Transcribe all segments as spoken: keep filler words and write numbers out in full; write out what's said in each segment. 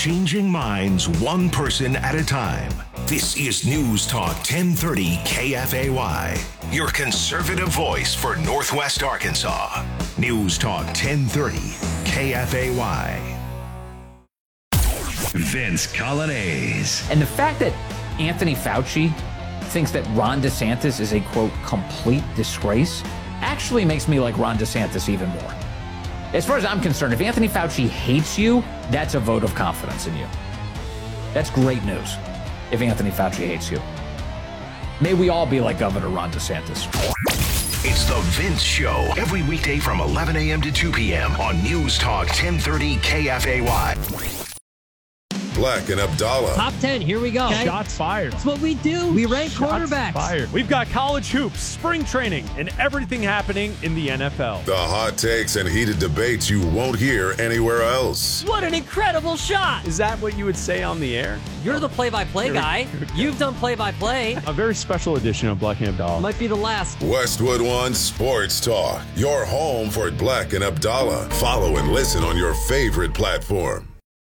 changing minds one person at a time. This is News Talk ten thirty K F A Y, your conservative voice for Northwest Arkansas. News Talk ten thirty K F A Y. Vince Coglianese. And the fact that Anthony Fauci thinks that Ron DeSantis is a, quote, complete disgrace actually makes me like Ron DeSantis even more. As far as I'm concerned, if Anthony Fauci hates you, that's a vote of confidence in you. That's great news if Anthony Fauci hates you. May we all be like Governor Ron DeSantis. It's the Vince Show, every weekday from eleven a.m. to two p.m. on News Talk ten thirty K F A Y. Black and Abdallah. Top ten, here we go. Okay. Shots fired. That's what we do. We rank Shots quarterbacks. Fired. We've got college hoops, spring training, and everything happening in the N F L. The hot takes and heated debates you won't hear anywhere else. What an incredible shot. Is that what you would say on the air? You're the play-by-play guy. You've done play-by-play. A very special edition of Black and Abdallah. Might be the last. Westwood One Sports Talk, your home for Black and Abdallah. Follow and listen on your favorite platform.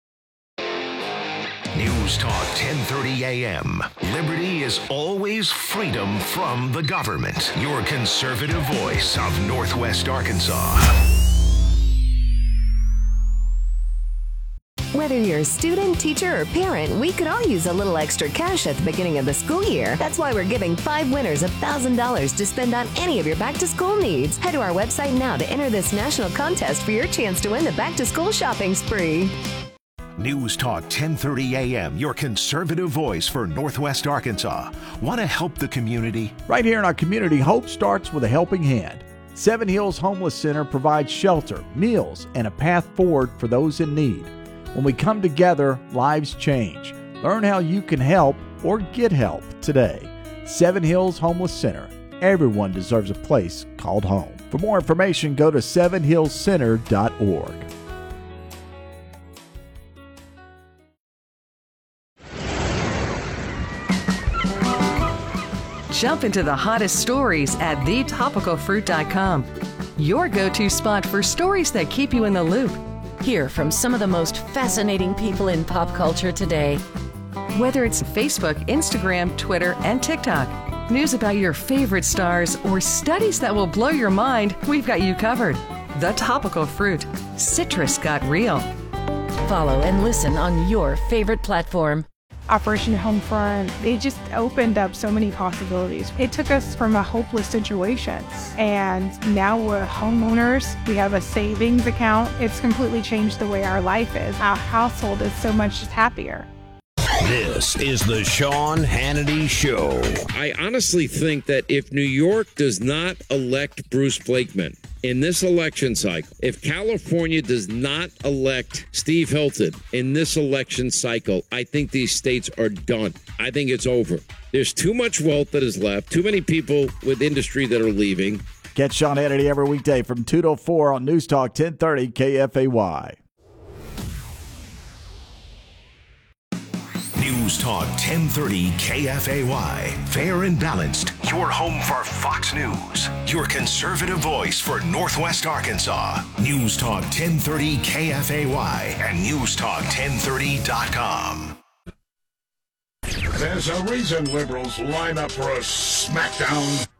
News Talk ten thirty a.m. Liberty is always freedom from the government. Your conservative voice of Northwest Arkansas. Whether you're a student, teacher, or parent, we could all use a little extra cash at the beginning of the school year. That's why we're giving five winners one thousand dollars to spend on any of your back-to-school needs. Head to our website now to enter this national contest for your chance to win the back-to-school shopping spree. News Talk ten thirty a.m., your conservative voice for Northwest Arkansas. Want to help the community? Right here in our community, hope starts with a helping hand. Seven Hills Homeless Center provides shelter, meals, and a path forward for those in need. When we come together, lives change. Learn how you can help or get help today. Seven Hills Homeless Center. Everyone deserves a place called home. For more information, go to seven hills center dot org. Jump into the hottest stories at the topical fruit dot com. Your go-to spot for stories that keep you in the loop. Hear from some of the most fascinating people in pop culture today. Whether it's Facebook, Instagram, Twitter, and TikTok, news about your favorite stars, or studies that will blow your mind, we've got you covered. The Topical Fruit. Citrus got real. Follow and listen on your favorite platform. Operation Homefront, they just opened up so many possibilities. It took us from a hopeless situation, and now we're homeowners. We have a savings account. It's completely changed the way our life is. Our household is so much happier. This is the Sean Hannity Show. I honestly think that if New York does not elect Bruce Blakeman in this election cycle, if California does not elect Steve Hilton in this election cycle, I think these states are done. I think it's over. There's too much wealth that is left, too many people with industry that are leaving. Catch Sean Hannity every weekday from two to four on News Talk ten thirty K F A Y. News Talk ten thirty K F A Y. Fair and balanced. Your home for Fox News. Your conservative voice for Northwest Arkansas. News Talk ten thirty K F A Y and news talk ten thirty dot com. There's a reason liberals line up for a smackdown.